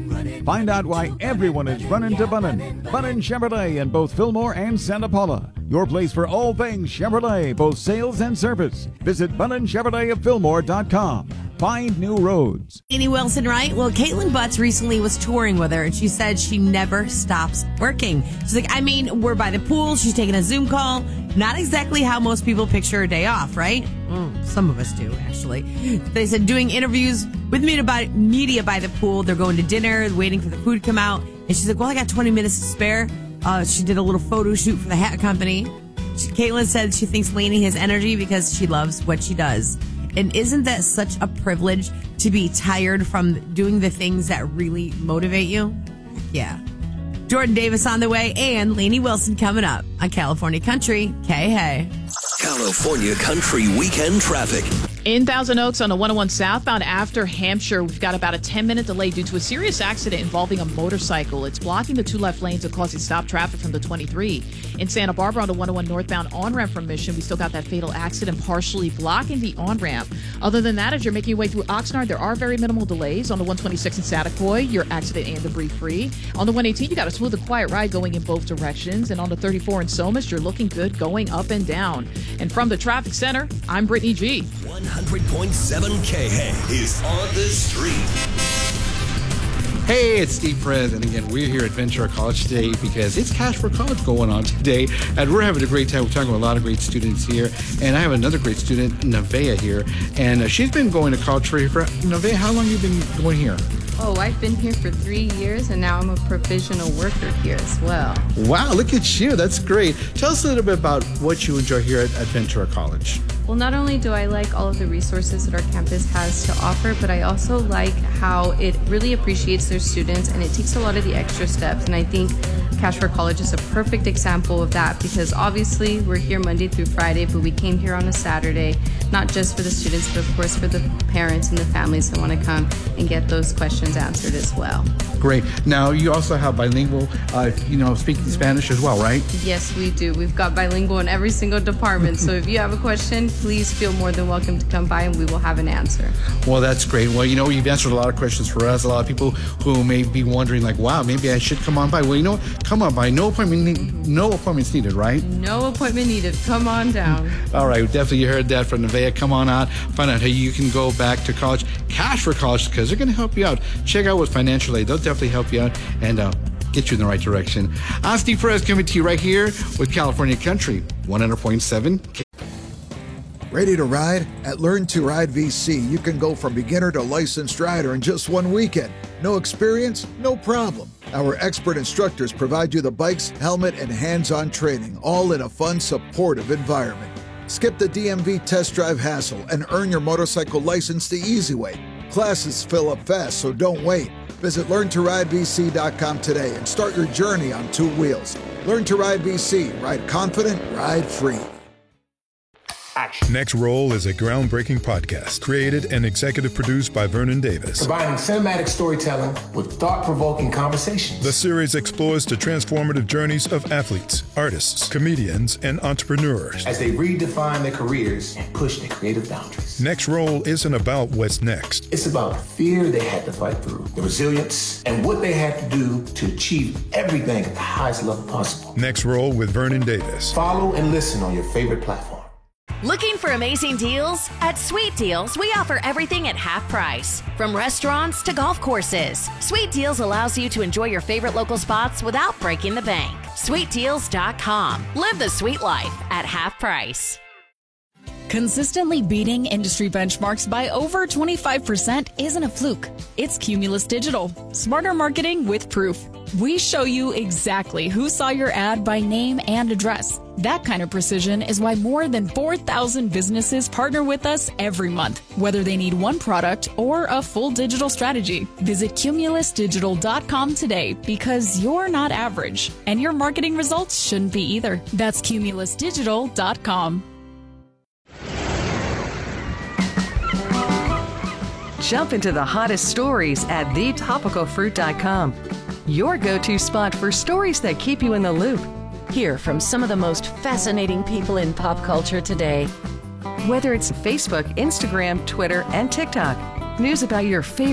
Find out why everyone is running to Bunnin. Bunnin Chevrolet in both Fillmore and Santa Paula. Your place for all things Chevrolet, both sales and service. Visit BunninChevrolet@Fillmore.com. Find new roads. Lainey Wilson, right? Well, Caitlin Butts recently was touring with her, and she said she never stops working. She's like, we're by the pool. She's taking a Zoom call. Not exactly how most people picture a day off, right? Some of us do, actually. They said doing interviews with media by the pool. They're going to dinner, waiting for the food to come out. And she's like, well, I got 20 minutes to spare. She did a little photo shoot for the hat company. Caitlin said she thinks Lainey has energy because she loves what she does. And isn't that such a privilege to be tired from doing the things that really motivate you? Yeah. Jordan Davis on the way and Lainey Wilson coming up on California Country. Hey. California Country weekend traffic. In Thousand Oaks on the 101 southbound after Hampshire, we've got about a 10-minute delay due to a serious accident involving a motorcycle. It's blocking the two left lanes and causing stop traffic from the 23. In Santa Barbara on the 101 northbound on-ramp from Mission, we still got that fatal accident partially blocking the on-ramp. Other than that, as you're making your way through Oxnard, there are very minimal delays. On the 126 in Satakoy, you're accident and debris free. On the 118, you got a smooth and quiet ride going in both directions. And on the 34 in Somas, you're looking good going up and down. And from the traffic center, I'm Brittany G. 100.7 KH is on the street. Hey, it's Steve Perez, and again, we're here at Ventura College today because it's Cash for College going on today, and we're having a great time. We're talking with a lot of great students here, and I have another great student, Nevaeh, here, and she's been going to college for Nevaeh, how long have you been going here? Oh, I've been here for 3 years, and now I'm a provisional worker here as well. Wow, look at you. That's great. Tell us a little bit about what you enjoy here at Ventura College. Well, not only do I like all of the resources that our campus has to offer, but I also like how it really appreciates their students, and it takes a lot of the extra steps. And I think Cash for College is a perfect example of that, because obviously we're here Monday through Friday, but we came here on a Saturday, not just for the students, but of course for the parents and the families that want to come and get those questions answered as well. Great. Now, you also have bilingual, speaking Spanish as well, right? Yes, we do. We've got bilingual in every single department. So if you have a question, please feel more than welcome to come by and we will have an answer. Well, that's great. Well, you've answered a lot of questions for us. A lot of people who may be wondering, like, wow, maybe I should come on by. Well, come on by. No appointments needed, right? No appointment needed. Come on down. All right. Definitely heard that from Nevaeh. Come on out. Find out how you can go back to college. Cash for College, because they're going to help you out. Check out what financial aid. They'll definitely help you out and get you in the right direction. I'm Steve Perez coming to you right here with California Country 100.7. Ready to ride? At Learn to Ride VC, you can go from beginner to licensed rider in just one weekend. No experience? No problem. Our expert instructors provide you the bikes, helmet, and hands-on training, all in a fun, supportive environment. Skip the DMV test drive hassle and earn your motorcycle license the easy way. Classes fill up fast, so don't wait. Visit LearnToRideVC.com today and start your journey on two wheels. Learn to Ride VC. Ride confident, ride free. Next Roll is a groundbreaking podcast created and executive produced by Vernon Davis. Combining cinematic storytelling with thought-provoking conversations. The series explores the transformative journeys of athletes, artists, comedians, and entrepreneurs as they redefine their careers and push their creative boundaries. Next Roll isn't about what's next. It's about the fear they had to fight through, the resilience, and what they had to do to achieve everything at the highest level possible. Next Roll with Vernon Davis. Follow and listen on your favorite platform. Looking for amazing deals? At Sweet Deals, we offer everything at half price. From restaurants to golf courses, Sweet Deals allows you to enjoy your favorite local spots without breaking the bank. SweetDeals.com. Live the sweet life at half price. Consistently beating industry benchmarks by over 25% isn't a fluke. It's Cumulus Digital. Smarter marketing with proof. We show you exactly who saw your ad by name and address. That kind of precision is why more than 4,000 businesses partner with us every month, whether they need one product or a full digital strategy. Visit CumulusDigital.com today, because you're not average, and your marketing results shouldn't be either. That's CumulusDigital.com. Jump into the hottest stories at thetopicalfruit.com. Your go-to spot for stories that keep you in the loop. Hear from some of the most fascinating people in pop culture today. Whether it's Facebook, Instagram, Twitter, and TikTok, news about your favorite